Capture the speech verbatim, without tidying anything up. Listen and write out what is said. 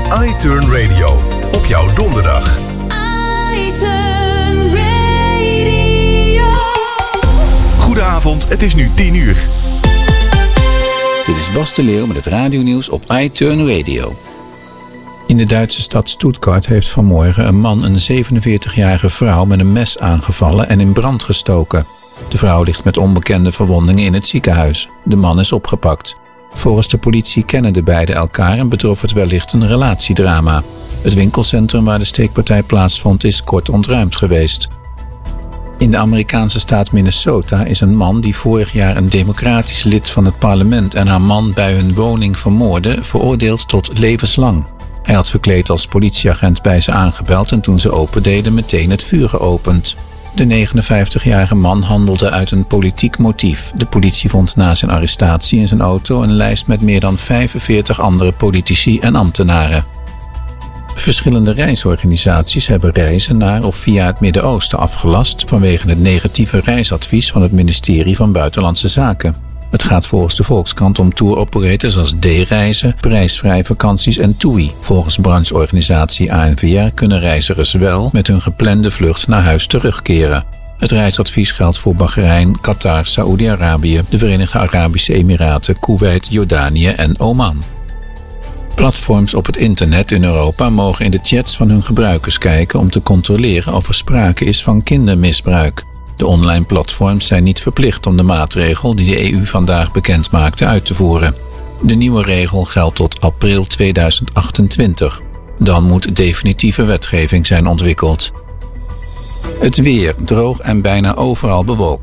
iTurn Radio. Op jouw donderdag. iTurn Radio. Goedenavond, het is nu tien uur. Dit is Bas de Leeuw met het radionieuws op iTurn Radio. In de Duitse stad Stuttgart heeft vanmorgen een man een zevenenveertigjarige vrouw met een mes aangevallen en in brand gestoken. De vrouw ligt met onbekende verwondingen in het ziekenhuis. De man is opgepakt. Volgens de politie kennen de beiden elkaar en betrof het wellicht een relatiedrama. Het winkelcentrum waar de steekpartij plaatsvond is kort ontruimd geweest. In de Amerikaanse staat Minnesota is een man die vorig jaar een democratisch lid van het parlement en haar man bij hun woning vermoordde, veroordeeld tot levenslang. Hij had verkleed als politieagent bij ze aangebeld en toen ze opendeden meteen het vuur geopend. De negenenvijftigjarige man handelde uit een politiek motief. De politie vond na zijn arrestatie in zijn auto een lijst met meer dan vijfenveertig andere politici en ambtenaren. Verschillende reisorganisaties hebben reizen naar of via het Midden-Oosten afgelast vanwege het negatieve reisadvies van het ministerie van Buitenlandse Zaken. Het gaat volgens de Volkskrant om touroperators als D-reizen, prijsvrij vakanties en T U I. Volgens brancheorganisatie A N V R kunnen reizigers wel met hun geplande vlucht naar huis terugkeren. Het reisadvies geldt voor Bahrein, Qatar, Saoedi-Arabië, de Verenigde Arabische Emiraten, Kuwait, Jordanië en Oman. Platforms op het internet in Europa mogen in de chats van hun gebruikers kijken om te controleren of er sprake is van kindermisbruik. De online platforms zijn niet verplicht om de maatregel die de E U vandaag bekend maakte uit te voeren. De nieuwe regel geldt tot april tweeduizend achtentwintig. Dan moet definitieve wetgeving zijn ontwikkeld. Het weer, droog en bijna overal bewolkt.